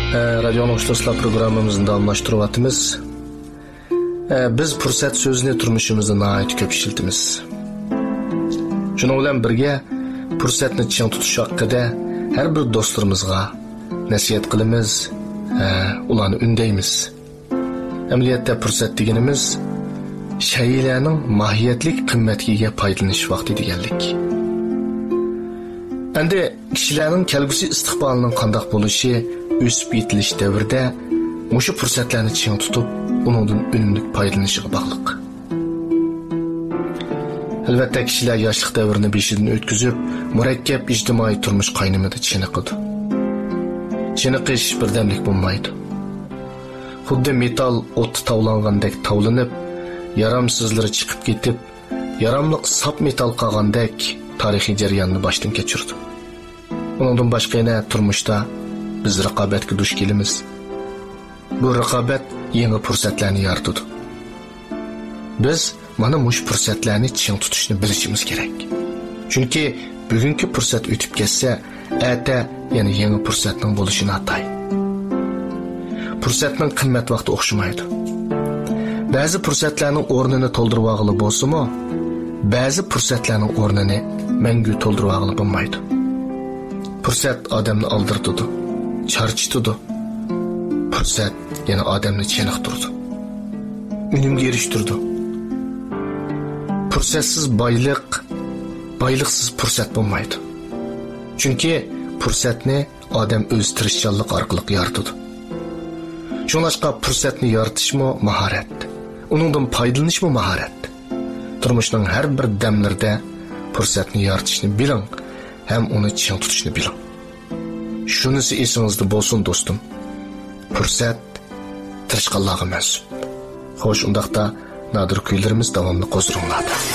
Radio Noştoslar programımızda almıştırıvatımız. Biz fursat sözünü turmuşumuzda nahayet köp işiltimiz. Şunu bilen birge fursatni çiң tutuş hakkında her bir dostlarımızga nasihat qilamiz, ularni ündeymiz. Amaliyotda fursat deganimiz shaylarning mohiyatlik qimmatga foydalanish vaqti deganlik. Endi kishilarning kelgusi istiqbolining qandoq bo'lishi, o'sib yetilish davrida mushu fursatlarni chiң tutib, uningdan unumli foydalanishiga bog'liq. Albatta kishilar yoshlik davrini beshidan o'tkazib, murakkab ijtimoiy turmush qaynimida chiniqadi. Chiniqish birdamlik bo'lmaydi. Xuddi metal o't tavlangandek tavlanib, yaramsizlari chiqib ketib, yaramliq sap metal qolgandek tarixiy jarayonni boshdan kechirdi. Bundan boshqa yana turmushda biz raqobatga duch kelamiz. Bu raqobat yangi fursatlarni yaratadi. Biz mana mush fursatlarni chiң tutishni bilishimiz kerak. Chunki bugungi fursat o'tib ketsa, erta yana yangi fursatning bo'lishini ataydi. Fursatning qimmat vaqti o'xshamaydi. Ba'zi fursatlarning o'rnini to'ldirib olg'ili bo'lsa-mu, ba'zi fursatlarning o'rnini mangu to'ldirib olg'ili bo'lmaydi. Fursat odamni oldirtadi, charchitadi. Fursat yana odamni chiniqtirdi. Unumga erishtirdi. Fursatsiz boylik, boyliqsiz fursat bo'lmaydi. Chunki fursatni odam o'z tirishchanlik orqali yaratadi. Shuningdek, fursatni yaratishmi mahorat. Uningdan foydalanishmi mahorat. Turmushning har bir damlarida fursatni yaratishni biling, ham uni chiң tutishni biling. Shunisi esingizda bo'lsin do'stim. Fursat tirishqanlarga mansub. Xo'sh, undaqda nadir kuylarimiz davomli qo'zg'aladi.